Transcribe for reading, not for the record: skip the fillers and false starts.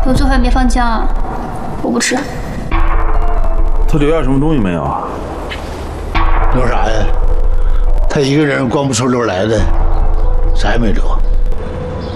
有做饭别放姜啊，我不吃。 他留下什么东西没有啊？ 留啥呀？他一个人光不出溜来的，啥也没留。